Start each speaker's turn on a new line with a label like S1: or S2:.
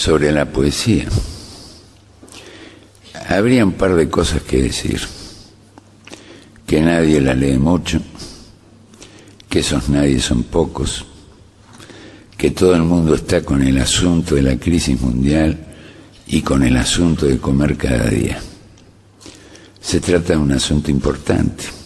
S1: sobre la poesía. Habría un par de cosas que decir. Que nadie la lee mucho, que esos nadie son pocos, que todo el mundo está con el asunto de la crisis mundial y con el asunto de comer cada día. Se trata de un asunto importante.